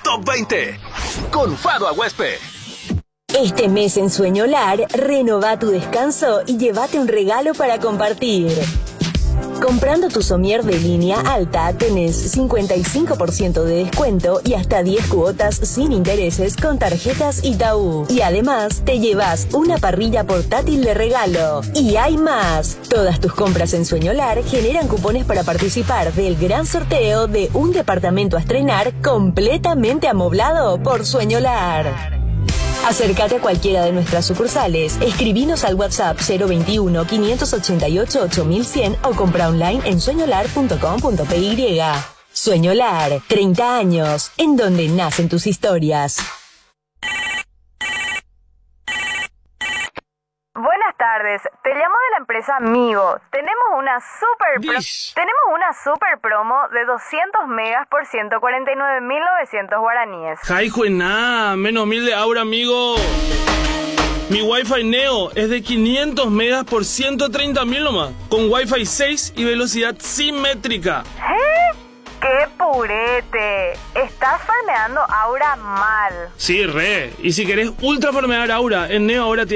Top 20 con Fado Aguespe. Este mes en Sueñolar, renová tu descanso y llévate un regalo para compartir. Comprando tu somier de línea alta, tenés 55% de descuento y hasta 10 cuotas sin intereses con tarjetas Itaú. Y además, te llevas una parrilla portátil de regalo. Y hay más. Todas tus compras en Sueñolar generan cupones para participar del gran sorteo de un departamento a estrenar completamente amoblado por Sueñolar. Acércate a cualquiera de nuestras sucursales, escribinos al WhatsApp 021-588-8100 o compra online en sueñolar.com.py. Sueñolar, 30 años, en donde nacen tus historias. Buenas tardes, te llamo de la empresa Migo. Tenemos una super promo de 200 megas por 149.900 guaraníes. Jaijuená, menos 1000 de aura, amigo. Mi Wi-Fi Neo es de 500 megas por 130.000 nomás, con Wi-Fi 6 y velocidad simétrica. ¿Eh? ¡Qué purete! Estás farmeando aura mal. Sí, re. Y si querés ultra farmear aura, en Neo ahora